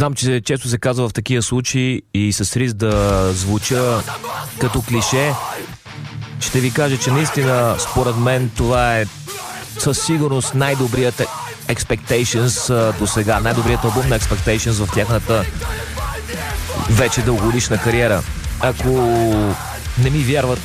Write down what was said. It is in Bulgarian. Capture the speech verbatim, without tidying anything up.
Знам, че често се казва в такива случаи и с риск да звуча като клише, ще ви кажа, че наистина според мен това е със сигурност най-добрият Expectations до сега, най-добрият албум на Expectations в тяхната вече дългогодишна кариера. Ако не ми вярвате,